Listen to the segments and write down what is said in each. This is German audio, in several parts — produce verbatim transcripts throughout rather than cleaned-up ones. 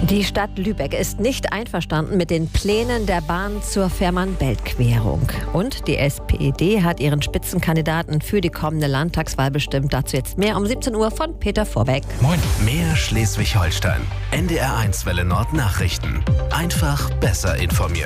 Die Stadt Lübeck ist nicht einverstanden mit den Plänen der Bahn zur Fehmarn-Belt-Querung. Und die S P D hat ihren Spitzenkandidaten für die kommende Landtagswahl bestimmt. Dazu jetzt mehr um siebzehn Uhr von Peter Vorbeck. Moin. Mehr Schleswig-Holstein. N D R eins Welle Nord Nachrichten. Einfach besser informiert.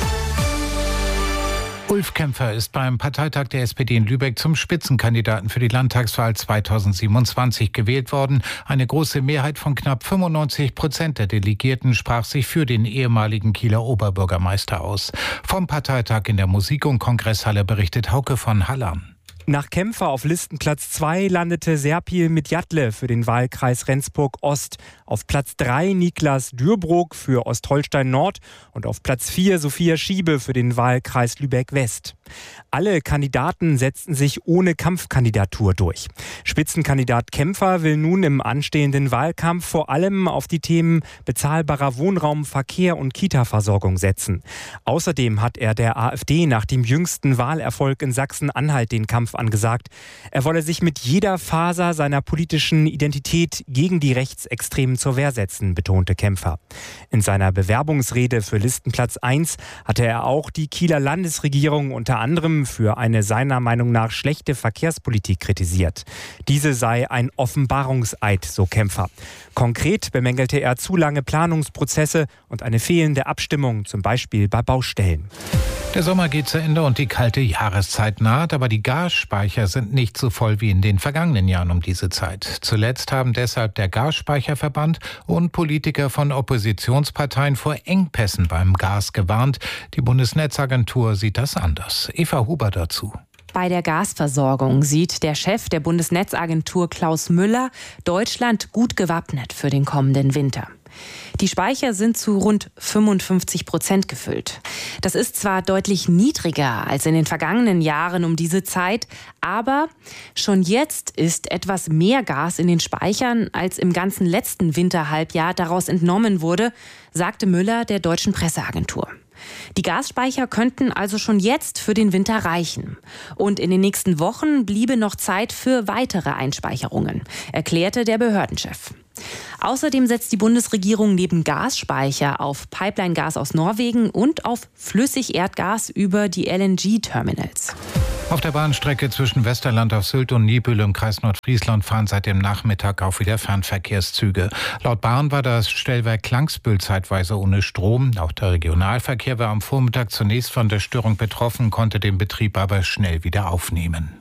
Ulf Kämpfer ist beim Parteitag der S P D in Lübeck zum Spitzenkandidaten für die Landtagswahl zweitausendsiebenundzwanzig gewählt worden. Eine große Mehrheit von knapp fünfundneunzig Prozent der Delegierten sprach sich für den ehemaligen Kieler Oberbürgermeister aus. Vom Parteitag in der Musik- und Kongresshalle berichtet Hauke von Hallern. Nach Kämpfer auf Listenplatz zwei landete Serpil Midjatle für den Wahlkreis Rendsburg-Ost. Auf Platz drei Niklas Dürbrook für Ostholstein-Nord und auf Platz vier Sophia Schiebe für den Wahlkreis Lübeck-West. Alle Kandidaten setzten sich ohne Kampfkandidatur durch. Spitzenkandidat Kämpfer will nun im anstehenden Wahlkampf vor allem auf die Themen bezahlbarer Wohnraum, Verkehr und Kita-Versorgung setzen. Außerdem hat er der AfD nach dem jüngsten Wahlerfolg in Sachsen-Anhalt den Kampf angesagt. Er wolle sich mit jeder Faser seiner politischen Identität gegen die Rechtsextremen zur Wehr setzen, betonte Kämpfer. In seiner Bewerbungsrede für Listenplatz eins hatte er auch die Kieler Landesregierung unter anderem für eine seiner Meinung nach schlechte Verkehrspolitik kritisiert. Diese sei ein Offenbarungseid, so Kämpfer. Konkret bemängelte er zu lange Planungsprozesse und eine fehlende Abstimmung, zum Beispiel bei Baustellen. Der Sommer geht zu Ende und die kalte Jahreszeit naht, aber die Gasspeicher sind nicht so voll wie in den vergangenen Jahren um diese Zeit. Zuletzt haben deshalb der Gasspeicherverband und Politiker von Oppositionsparteien vor Engpässen beim Gas gewarnt. Die Bundesnetzagentur sieht das anders. Eva Huber dazu. Bei der Gasversorgung sieht der Chef der Bundesnetzagentur Klaus Müller Deutschland gut gewappnet für den kommenden Winter. Die Speicher sind zu rund fünfundfünfzig Prozent gefüllt. Das ist zwar deutlich niedriger als in den vergangenen Jahren um diese Zeit, aber schon jetzt ist etwas mehr Gas in den Speichern, als im ganzen letzten Winterhalbjahr daraus entnommen wurde, sagte Müller der Deutschen Presseagentur. Die Gasspeicher könnten also schon jetzt für den Winter reichen. Und in den nächsten Wochen bliebe noch Zeit für weitere Einspeicherungen, erklärte der Behördenchef. Außerdem setzt die Bundesregierung neben Gasspeicher auf Pipeline-Gas aus Norwegen und auf Flüssigerdgas über die L N G-Terminals. Auf der Bahnstrecke zwischen Westerland auf Sylt und Niebüll im Kreis Nordfriesland fahren seit dem Nachmittag auch wieder Fernverkehrszüge. Laut Bahn war das Stellwerk Klangsbühl zeitweise ohne Strom. Auch der Regionalverkehr war am Vormittag zunächst von der Störung betroffen, konnte den Betrieb aber schnell wieder aufnehmen.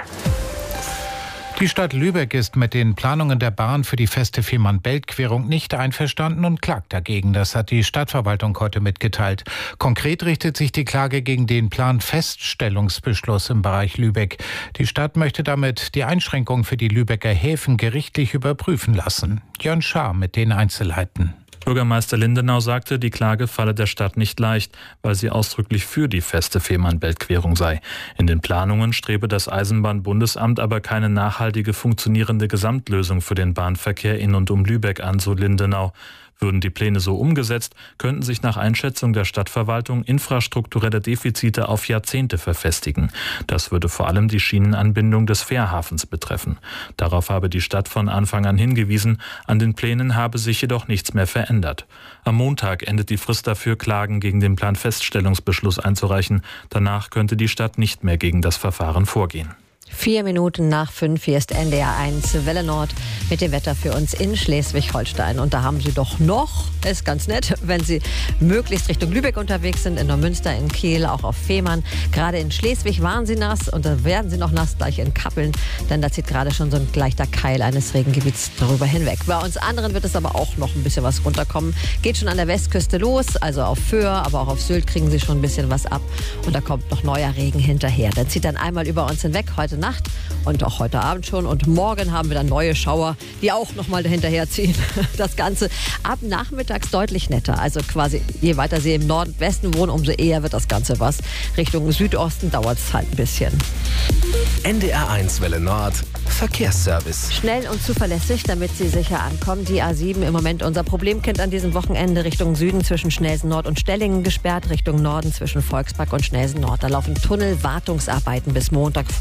Die Stadt Lübeck ist mit den Planungen der Bahn für die feste Fehmarn-Belt-Querung nicht einverstanden und klagt dagegen. Das hat die Stadtverwaltung heute mitgeteilt. Konkret richtet sich die Klage gegen den Planfeststellungsbeschluss im Bereich Lübeck. Die Stadt möchte damit die Einschränkungen für die Lübecker Häfen gerichtlich überprüfen lassen. Jörn Schaar mit den Einzelheiten. Bürgermeister Lindenau sagte, die Klage falle der Stadt nicht leicht, weil sie ausdrücklich für die feste Fehmarn-Belt-Querung sei. In den Planungen strebe das Eisenbahnbundesamt aber keine nachhaltige, funktionierende Gesamtlösung für den Bahnverkehr in und um Lübeck an, so Lindenau. Würden die Pläne so umgesetzt, könnten sich nach Einschätzung der Stadtverwaltung infrastrukturelle Defizite auf Jahrzehnte verfestigen. Das würde vor allem die Schienenanbindung des Fährhafens betreffen. Darauf habe die Stadt von Anfang an hingewiesen, an den Plänen habe sich jedoch nichts mehr verändert. Am Montag endet die Frist dafür, Klagen gegen den Planfeststellungsbeschluss einzureichen. Danach könnte die Stadt nicht mehr gegen das Verfahren vorgehen. Vier Minuten nach fünf, hier ist N D R eins Welle Nord mit dem Wetter für uns in Schleswig-Holstein. Und da haben Sie doch noch, ist ganz nett, wenn Sie möglichst Richtung Lübeck unterwegs sind, in Neumünster, in Kehl, auch auf Fehmarn. Gerade in Schleswig waren Sie nass und da werden Sie noch nass gleich in Kappeln, denn da zieht gerade schon so ein leichter Keil eines Regengebiets darüber hinweg. Bei uns anderen wird es aber auch noch ein bisschen was runterkommen. Geht schon an der Westküste los, also auf Föhr, aber auch auf Sylt kriegen Sie schon ein bisschen was ab. Und da kommt noch neuer Regen hinterher. Der zieht dann einmal über uns hinweg, heute Nacht und auch heute Abend schon. Und morgen haben wir dann neue Schauer, die auch nochmal hinterherziehen. Das Ganze ab nachmittags deutlich netter. Also quasi, je weiter Sie im Nordwesten wohnen, umso eher wird das Ganze was. Richtung Südosten dauert es halt ein bisschen. N D R eins Welle Nord Verkehrsservice. Schnell und zuverlässig, damit Sie sicher ankommen. Die A sieben im Moment unser Problemkind an diesem Wochenende. Richtung Süden zwischen Schnelsen Nord und Stellingen gesperrt. Richtung Norden zwischen Volkspark und Schnelsen Nord. Da laufen Tunnelwartungsarbeiten bis Montag früh fünf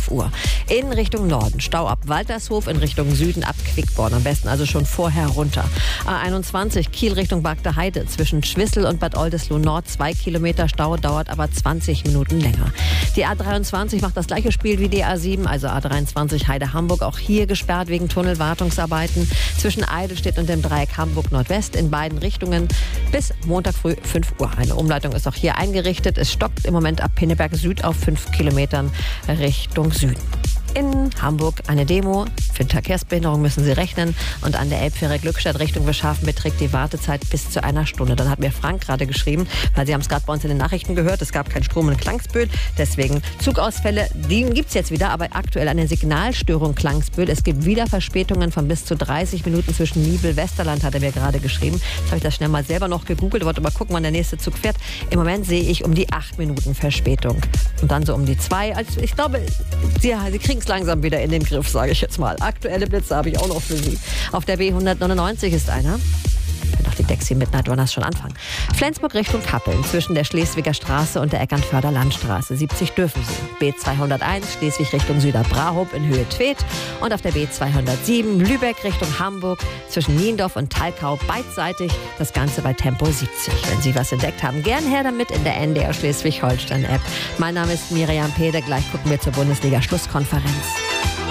fünf Uhr. In Richtung Norden, Stau ab Waltershof, in Richtung Süden ab Quickborn. Am besten also schon vorher runter. A einundzwanzig, Kiel Richtung Bagde Heide. Zwischen Schwissel und Bad Oldesloe Nord zwei Kilometer Stau, dauert aber zwanzig Minuten länger. Die A dreiundzwanzig macht das gleiche Spiel wie die A sieben, also A dreiundzwanzig Heide-Hamburg. Auch hier gesperrt wegen Tunnelwartungsarbeiten. Zwischen Eidelstedt und dem Dreieck Hamburg Nordwest in beiden Richtungen bis Montag früh fünf Uhr. Eine Umleitung ist auch hier eingerichtet. Es stockt im Moment ab Pinneberg Süd auf fünf Kilometern Richtung Süden. In Hamburg eine Demo. Für die Verkehrsbehinderung müssen Sie rechnen. Und an der Elbfähre Glückstadt Richtung Beschaffen beträgt die Wartezeit bis zu einer Stunde. Dann hat mir Frank gerade geschrieben, weil Sie haben es gerade bei uns in den Nachrichten gehört, es gab keinen Strom in Klangsbühl. Deswegen Zugausfälle, die gibt es jetzt wieder, aber aktuell eine Signalstörung Klangsbühl. Es gibt wieder Verspätungen von bis zu dreißig Minuten zwischen Nibel, Westerland, hat er mir gerade geschrieben. Jetzt habe ich das schnell mal selber noch gegoogelt, wollte mal gucken, wann der nächste Zug fährt. Im Moment sehe ich um die acht Minuten Verspätung. Und dann so um die zwei. Also ich glaube, Sie, Sie kriegen es langsam wieder in den Griff, sage ich jetzt mal. Aktuelle Blitze habe ich auch noch für Sie. Auf der B hundertneunundneunzig ist einer. Doch die Dexi Midnight Runners schon anfangen. Flensburg Richtung Kappeln zwischen der Schleswiger Straße und der Eckernförder Landstraße. siebzig dürfen Sie. B zweihunderteins Schleswig Richtung Süderbrarup in Höhe Tweed. Und auf der B zweihundertsieben Lübeck Richtung Hamburg zwischen Niendorf und Thalkau beidseitig. Das Ganze bei Tempo siebzig. Wenn Sie was entdeckt haben, gern her damit in der N D R Schleswig-Holstein-App. Mein Name ist Miriam Pede. Gleich gucken wir zur Bundesliga-Schlusskonferenz.